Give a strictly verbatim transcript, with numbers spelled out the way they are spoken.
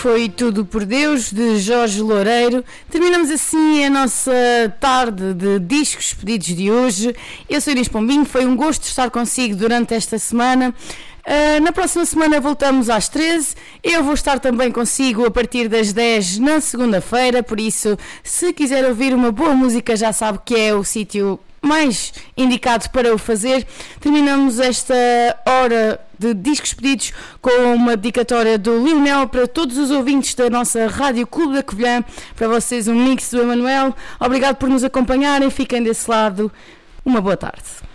foi Tudo por Deus, de Jorge Loureiro. Terminamos assim a nossa tarde de discos pedidos de hoje. Eu sou Inês Pombinho, foi um gosto estar consigo durante esta semana. Uh, na próxima semana voltamos às treze. Eu vou estar também consigo a partir das dez na segunda-feira. Por isso, se quiser ouvir uma boa música, já sabe que é o sítio mais indicado para o fazer. Terminamos esta hora de discos pedidos com uma dedicatória do Lionel para todos os ouvintes da nossa Rádio Clube da Covilhã. Para vocês um mix do Emanuel. Obrigado por nos acompanharem. Fiquem desse lado. Uma boa tarde.